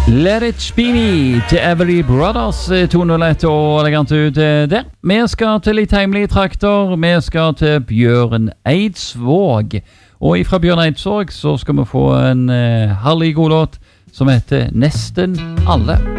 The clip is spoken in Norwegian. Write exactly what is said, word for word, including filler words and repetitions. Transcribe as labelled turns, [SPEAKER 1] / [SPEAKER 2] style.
[SPEAKER 1] Let it spinny til Everly Brothers to null ett og elegant ut der. Vi skal til litt heimelige trakter. Vi skal til Bjørn Eidsvåg. Og ifra Bjørn Eidsvåg så skal vi få en uh, herlig god låt som heter Nesten alle.